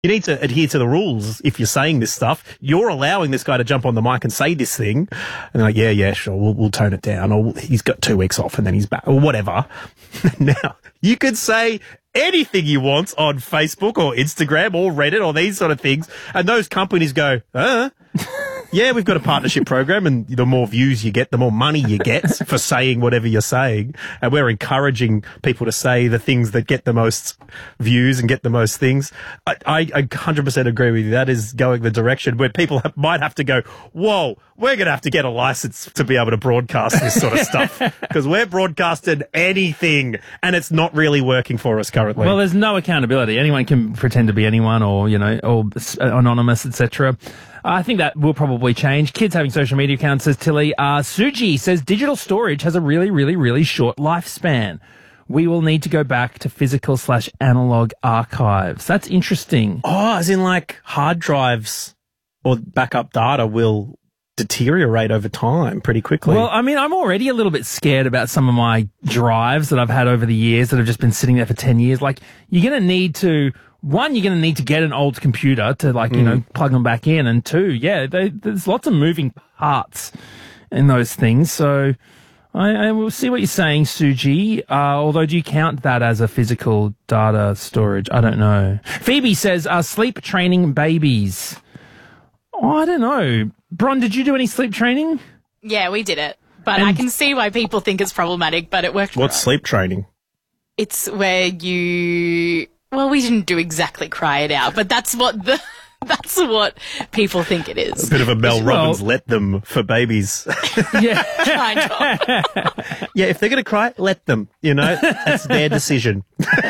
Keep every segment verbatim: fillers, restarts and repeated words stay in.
You need to adhere to the rules if you're saying this stuff. You're allowing this guy to jump on the mic and say this thing. And they're like, yeah, yeah, sure, we'll, we'll tone it down. Or he's got two weeks off and then he's back. Or whatever. Now, you could say anything you want on Facebook or Instagram or Reddit or these sort of things. And those companies go, uh yeah, we've got a partnership program, and the more views you get, the more money you get for saying whatever you're saying. And we're encouraging people to say the things that get the most views and get the most things. I, I, I one hundred percent agree with you. That is going the direction where people have, might have to go, whoa, we're going to have to get a license to be able to broadcast this sort of stuff because we're broadcasting anything and it's not really working for us currently. Well, there's no accountability. Anyone can pretend to be anyone or, you know, or anonymous, et cetera. I think that will probably change. Kids having social media accounts, says Tilly. Uh, Suji says digital storage has a really, really, really short lifespan. We will need to go back to physical slash analog archives. That's interesting. Oh, as in like hard drives or backup data will deteriorate over time pretty quickly. Well, I mean, I'm already a little bit scared about some of my drives that I've had over the years that have just been sitting there for ten years. Like, you're going to need to... One, you're going to need to get an old computer to, like, you mm. know, plug them back in. And two, yeah, they, there's lots of moving parts in those things. So I, I will see what you're saying, Suji. Uh, although, do you count that as a physical data storage? I don't know. Phoebe says, uh, sleep training babies. Oh, I don't know. Bron, did you do any sleep training? Yeah, we did it. But And- I can see why people think it's problematic, but it worked. What's for us. sleep training? It's where you... Well, we didn't do exactly cry it out, but that's what the that's what people think it is. A bit of a Mel Well- Robbins, let them for babies. Yeah. Kind of. Yeah, if they're going to cry, let them. You know, that's their decision.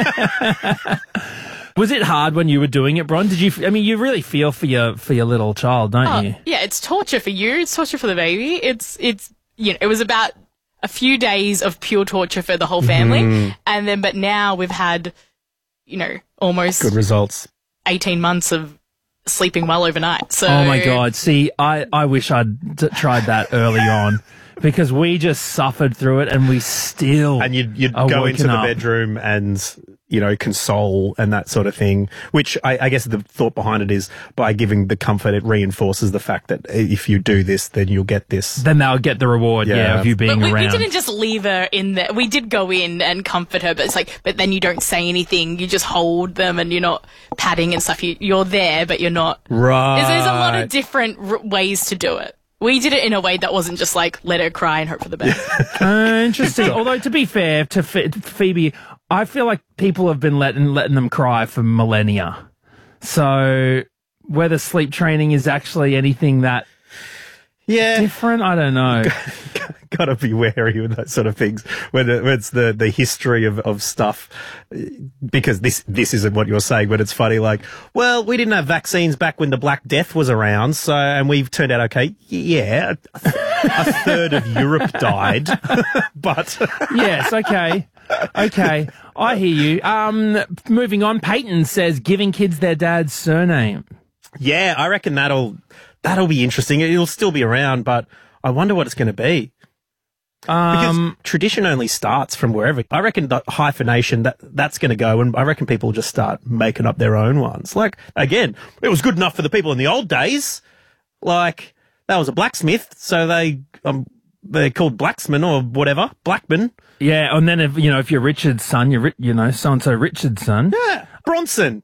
Was it hard when you were doing it, Bron? Did you? I mean, you really feel for your for your little child, don't Oh, you? yeah, it's torture for you. It's torture for the baby. It's it's you know, it was about a few days of pure torture for the whole family, Mm-hmm. and then but now we've had, you know, almost Good results. eighteen months of sleeping well overnight. So Oh my God! See, I I wish I'd d- tried that early on because we just suffered through it, and we still And you'd, you'd are go woken into the up. bedroom and, you know, console and that sort of thing, which I, I guess the thought behind it is by giving the comfort, it reinforces the fact that if you do this, then you'll get this. Then they'll get the reward, yeah, Yeah. of you being But we, around. we didn't just leave her in there. We did go in and comfort her, but it's like, but then you don't say anything. You just hold them and you're not patting and stuff. You, you're there, but you're not. Right. There's, there's a lot of different r- ways to do it. We did it in a way that wasn't just like, let her cry and hope for the best. Uh, interesting. Although, to be fair to, Ph- to Phoebe, I feel like people have been letting letting them cry for millennia. So whether sleep training is actually anything that Yeah. different, I don't know. Got to be wary with that sort of things when, it, when it's the, the history of, of stuff, because this this isn't what you're saying, but it's funny. Like, well, we didn't have vaccines back when the Black Death was around, so and we've turned out okay. Yeah, a, a third of Europe died, but Yes, okay. Okay, I hear you. Um, moving on, Peyton says giving kids their dad's surname. yeah, I reckon that'll that'll be interesting. It'll still be around, but I wonder what it's going to be. Because Um, tradition only starts from wherever. I reckon the hyphenation, that that's going to go, and I reckon people will just start making up their own ones. Like, again, it was good enough for the people in the old days. Like, that was a blacksmith, so they um they're called Blacksman or whatever, Blackman. yeah, and then if you know if you're Richard's son, you're Ri- you know so and so Richard's son. Yeah, Bronson.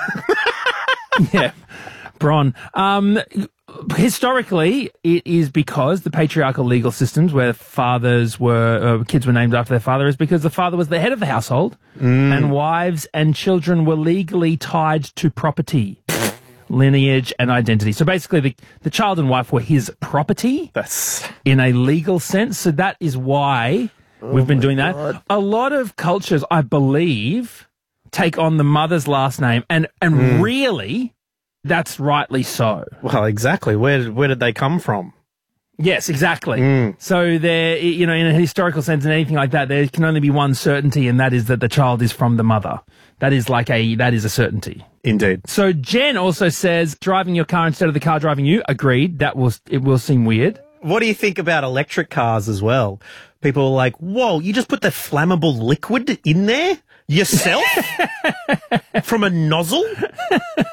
Yeah, Bron. Um, historically, it is because the patriarchal legal systems where fathers were, uh, kids were named after their father is because the father was the head of the household and wives and children were legally tied to property, lineage and identity. So basically the, the child and wife were his property That's in a legal sense. So that is why we've been doing that. A lot of cultures, I believe, take on the mother's last name, and and really, that's rightly so. well, exactly. Where where did they come from? Yes, exactly. So there, you know, in a historical sense and anything like that, there can only be one certainty, and that is that the child is from the mother. That is like a that is a certainty. Indeed. So Jen also says driving your car instead of the car driving you. Agreed. That will it will seem weird. What do you think about electric cars as well? People are like, whoa, you just put the flammable liquid in there yourself from a nozzle?